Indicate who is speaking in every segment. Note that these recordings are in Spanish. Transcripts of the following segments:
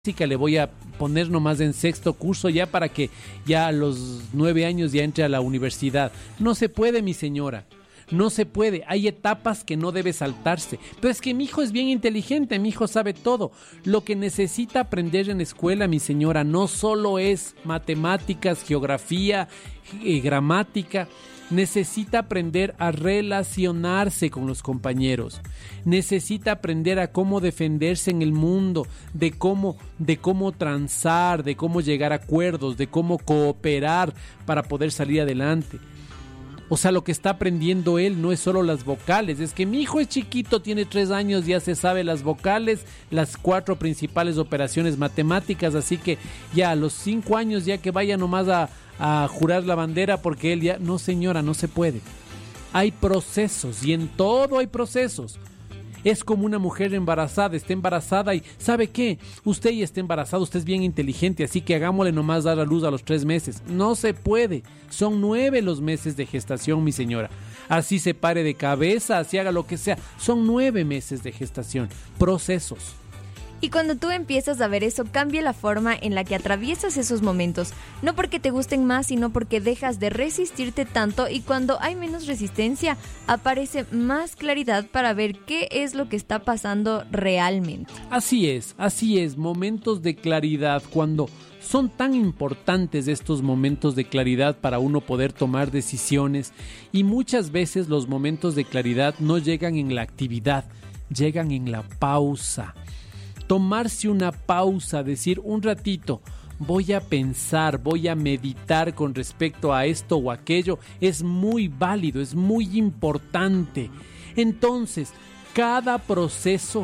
Speaker 1: le voy a poner nomás en sexto curso ya para que ya a los 9 años ya entre a la universidad. No se puede, mi señora. No se puede, hay etapas que no debe saltarse. Pero es que mi hijo es bien inteligente, mi hijo sabe todo. Lo que necesita aprender en la escuela, mi señora, no solo es matemáticas, geografía, gramática. Necesita aprender a relacionarse con los compañeros. Necesita aprender a cómo defenderse en el mundo, de cómo transar, de cómo llegar a acuerdos, de cómo cooperar para poder salir adelante. O sea, lo que está aprendiendo él no es solo las vocales, es que mi hijo es chiquito, tiene 3 años, ya se sabe las vocales, las 4 principales operaciones matemáticas, así que ya a los 5 años ya que vaya nomás a jurar la bandera porque él ya... No, señora, no se puede. Hay procesos y en todo hay procesos. Es como una mujer embarazada, está embarazada y ¿sabe qué? Usted ya está embarazada, usted es bien inteligente, así que hagámosle nomás dar a luz a los 3 meses. No se puede, son 9 los meses de gestación, mi señora. Así se pare de cabeza, así haga lo que sea, son 9 meses de gestación, procesos.
Speaker 2: Y cuando tú empiezas a ver eso, cambia la forma en la que atraviesas esos momentos. No porque te gusten más, sino porque dejas de resistirte tanto y cuando hay menos resistencia, aparece más claridad para ver qué es lo que está pasando realmente.
Speaker 1: Así es, momentos de claridad, cuando son tan importantes estos momentos de claridad para uno poder tomar decisiones y muchas veces los momentos de claridad no llegan en la actividad, llegan en la pausa. Tomarse una pausa, decir un ratito, voy a pensar, voy a meditar con respecto a esto o aquello, es muy válido, es muy importante. Entonces, cada proceso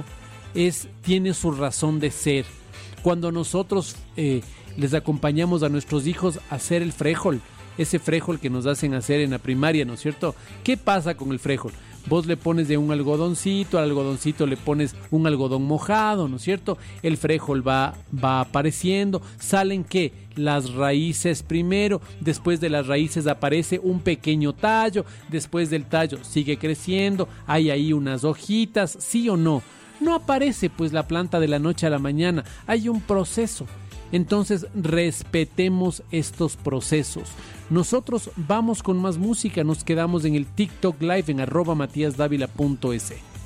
Speaker 1: tiene su razón de ser. Cuando nosotros les acompañamos a nuestros hijos a hacer el frijol, ese frijol que nos hacen hacer en la primaria, ¿no es cierto? ¿Qué pasa con el frijol? Vos le pones de un algodoncito, al algodoncito le pones un algodón mojado, ¿no es cierto? El frijol va apareciendo, salen ¿qué? Las raíces primero, después de las raíces aparece un pequeño tallo, después del tallo sigue creciendo, hay ahí unas hojitas, ¿sí o no? No aparece pues la planta de la noche a la mañana, hay un proceso. Entonces respetemos estos procesos. Nosotros vamos con más música, nos quedamos en el TikTok Live en @matiasdavila.es.